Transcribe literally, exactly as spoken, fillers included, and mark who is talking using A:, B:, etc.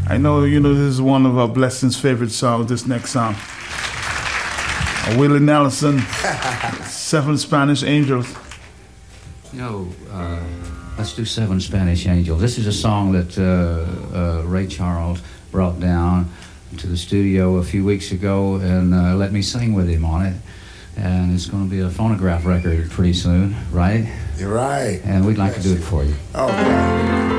A: I know, you know, this is one of our Blessings' favorite songs, this next song. Uh, Willie Nelson, Seven Spanish Angels.
B: You know, uh, let's do Seven Spanish Angels. This is a song that uh, uh, Ray Charles brought down to the studio a few weeks ago and uh, let me sing with him on it. And it's going to be a phonograph record pretty soon, right?
C: You're right.
B: And we'd like
C: yes.
B: to do it for you.
C: Okay.